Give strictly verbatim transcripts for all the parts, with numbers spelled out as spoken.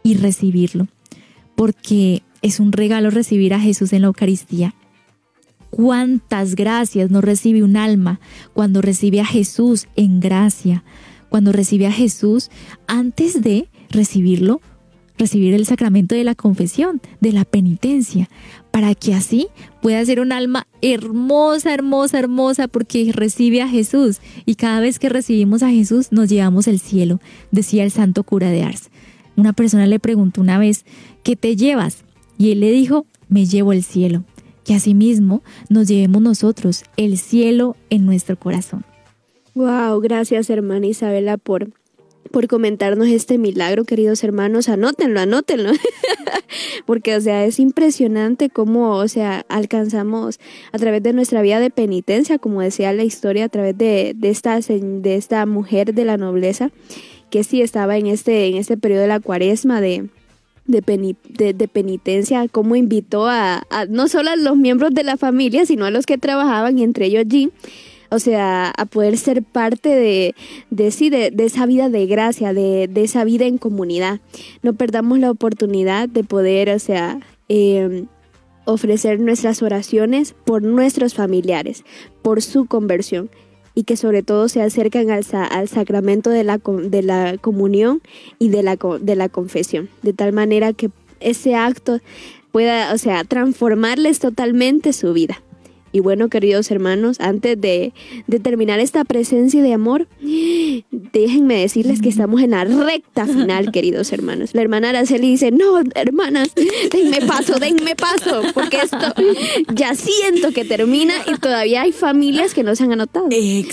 y recibirlo, porque es un regalo recibir a Jesús en la Eucaristía. Cuántas gracias nos recibe un alma cuando recibe a Jesús en gracia, cuando recibe a Jesús antes de recibirlo, recibir el sacramento de la confesión, de la penitencia, para que así pueda ser un alma hermosa, hermosa, hermosa, porque recibe a Jesús. Y cada vez que recibimos a Jesús nos llevamos al cielo, decía el santo cura de Ars. Una persona le preguntó una vez, ¿qué te llevas? Y él le dijo, me llevo el cielo. Que asimismo nos llevemos nosotros el cielo en nuestro corazón. Wow, gracias hermana Isabela por, por comentarnos este milagro, queridos hermanos. Anótenlo, anótenlo. Porque, o sea, es impresionante cómo, o sea, alcanzamos a través de nuestra vida de penitencia, como decía la historia, a través de, de, esta, de esta mujer de la nobleza, que sí estaba en este, en este periodo de la cuaresma de... De, peni, de, de penitencia, cómo invitó a, a no solo a los miembros de la familia, sino a los que trabajaban, y entre ellos Jean, o sea, a poder ser parte de, de, sí, de, de esa vida de gracia, de, de esa vida en comunidad. No perdamos la oportunidad de poder, o sea, eh, ofrecer nuestras oraciones por nuestros familiares, por su conversión, y que sobre todo se acercan al, al sacramento de la, de la comunión y de la, de la confesión, de tal manera que ese acto pueda, o sea, transformarles totalmente su vida. Y bueno, queridos hermanos, antes de, de terminar esta presencia de amor, déjenme decirles que estamos en la recta final, queridos hermanos. La hermana Araceli dice, no, hermanas, denme paso, denme paso, porque esto ya siento que termina y todavía hay familias que no se han anotado.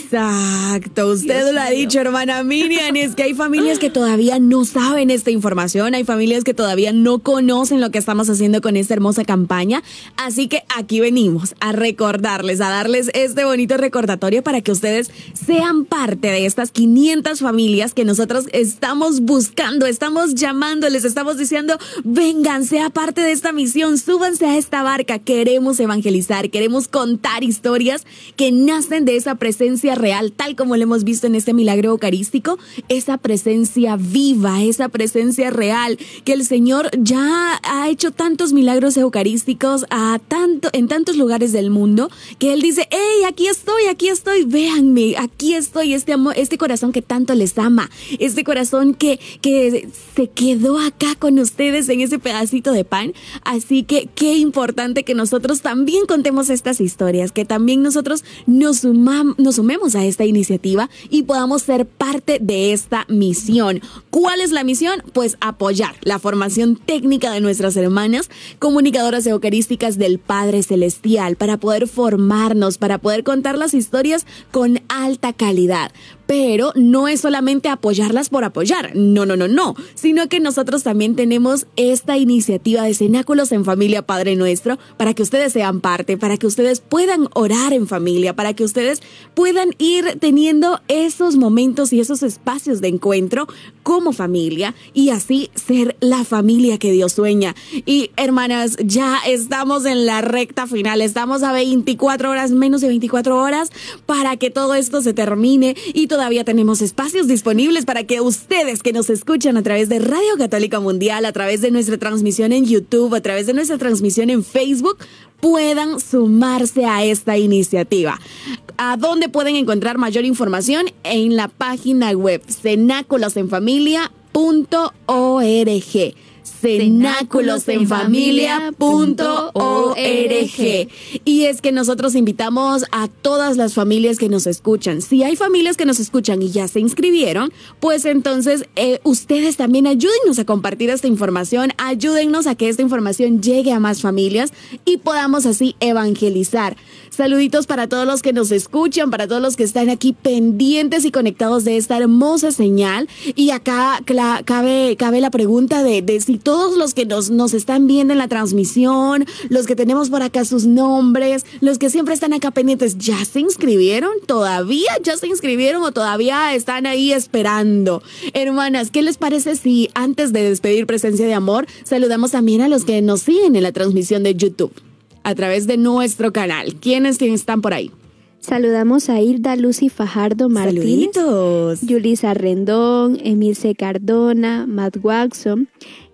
Exacto, usted Dios lo ha mío. dicho, hermana Miriam, es que hay familias que todavía no saben esta información, hay familias que todavía no conocen lo que estamos haciendo con esta hermosa campaña, así que aquí venimos a recordar recordarles, a darles este bonito recordatorio para que ustedes sean parte de estas quinientas familias que nosotros estamos buscando, estamos llamándoles, estamos diciendo, vengan, sea parte de esta misión, súbanse a esta barca, queremos evangelizar, queremos contar historias que nacen de esa presencia real, tal como lo hemos visto en este milagro eucarístico, esa presencia viva, esa presencia real, que el Señor ya ha hecho tantos milagros eucarísticos a tanto, en tantos lugares del mundo, que Él dice, hey, aquí estoy, aquí estoy, véanme, aquí estoy, este amor, este corazón que tanto les ama, este corazón que, que se quedó acá con ustedes en ese pedacito de pan. Así que qué importante que nosotros también contemos estas historias, que también nosotros nos, sumam, nos sumemos a esta iniciativa y podamos ser parte de esta misión. ¿Cuál es la misión? Pues apoyar la formación técnica de nuestras hermanas comunicadoras eucarísticas del Padre Celestial, para poder formarnos, para poder contar las historias con alta calidad. Pero no es solamente apoyarlas por apoyar, no, no, no, no, sino que nosotros también tenemos esta iniciativa de Cenáculos en Familia Padre Nuestro, para que ustedes sean parte, para que ustedes puedan orar en familia, para que ustedes puedan ir teniendo esos momentos y esos espacios de encuentro como familia, y así ser la familia que Dios sueña. Y hermanas, ya estamos en la recta final, estamos a veinticuatro horas, menos de veinticuatro horas para que todo esto se termine, y todavía tenemos espacios disponibles para que ustedes que nos escuchan a través de Radio Católica Mundial, a través de nuestra transmisión en YouTube, a través de nuestra transmisión en Facebook, puedan sumarse a esta iniciativa. ¿A dónde pueden encontrar mayor información? En la página web cenáculos en familia punto org. cenáculos en familia punto org. Y es que nosotros invitamos a todas las familias que nos escuchan. Si hay familias que nos escuchan y ya se inscribieron, pues entonces eh, ustedes también ayúdennos a compartir esta información, ayúdennos a que esta información llegue a más familias y podamos así evangelizar. Saluditos para todos los que nos escuchan, para todos los que están aquí pendientes y conectados de esta hermosa señal. Y acá cla- cabe, cabe la pregunta de, de si todos los que nos, nos están viendo en la transmisión, los que tenemos por acá sus nombres, los que siempre están acá pendientes, ¿ya se inscribieron? ¿Todavía ya se inscribieron o todavía están ahí esperando? Hermanas, ¿qué les parece si antes de despedir Presencia de Amor, saludamos también a los que nos siguen en la transmisión de YouTube a través de nuestro canal? ¿Quiénes están por ahí? Saludamos a Hilda Lucy Fajardo Martínez, Saluditos. Yulisa Rendón, Emilce Cardona, Matt Watson,